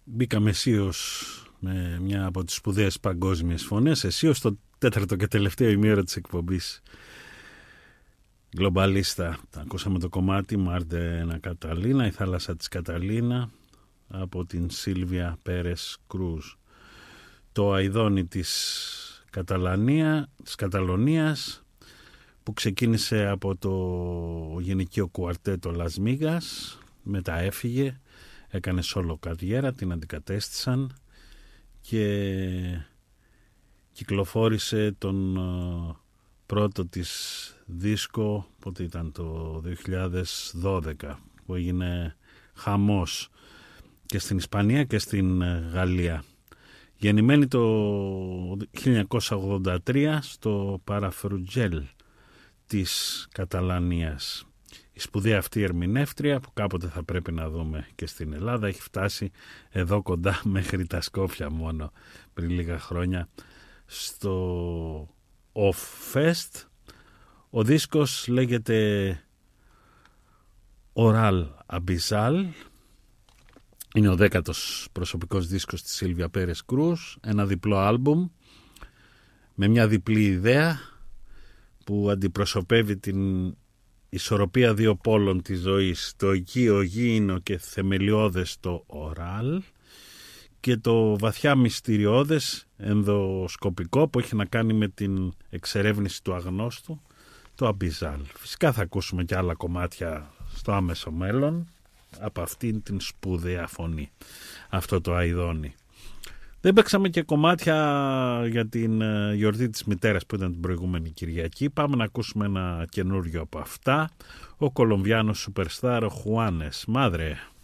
Μπήκαμε αισίως με μια από τις σπουδαίες παγκόσμιες φωνές, αισίως στο τέταρτο και τελευταίο ημίωρο της εκπομπής Γκλομπαλίστα. Ακούσαμε το κομμάτι Μάρτε Ένα Καταλίνα, η θάλασσα της Καταλίνα, από την Σίλβια Πέρες Κρούζ. Το αηδόνι της Καταλωνίας, που ξεκίνησε από το γυναικείο κουαρτέτο Λας Μίγας, μετά έφυγε, έκανε σόλο καριέρα, την αντικατέστησαν και κυκλοφόρησε τον πρώτο της δίσκο, πότε ήταν, το 2012, που έγινε χαμός και στην Ισπανία και στην Γαλλία. Γεννημένη το 1983 στο Παραφρουτζέλ της Καταλανίας. Η σπουδαία αυτή ερμηνεύτρια, που κάποτε θα πρέπει να δούμε και στην Ελλάδα, έχει φτάσει εδώ κοντά μέχρι τα Σκόπια μόνο πριν λίγα χρόνια στο Off Fest. Ο δίσκος λέγεται Oral Abyssal. Είναι ο 10ος προσωπικός δίσκος της Σίλβια Πέρες Κρούζ, ένα διπλό άλμπουμ με μια διπλή ιδέα που αντιπροσωπεύει την ισορροπία δύο πόλων της ζωής, το οικείο γήινο και θεμελιώδες το οράλ και το βαθιά μυστηριώδες ενδοσκοπικό που έχει να κάνει με την εξερεύνηση του αγνώστου, το αμπιζάλ. Φυσικά θα ακούσουμε και άλλα κομμάτια στο άμεσο μέλλον από αυτήν την σπουδαία φωνή, αυτό το αηδόνι. Δεν παίξαμε και κομμάτια για την γιορτή της μητέρας που ήταν την προηγούμενη Κυριακή. Πάμε να ακούσουμε ένα καινούριο από αυτά. Ο Κολομβιάνος superstar, ο Χουάνες Μάδρε.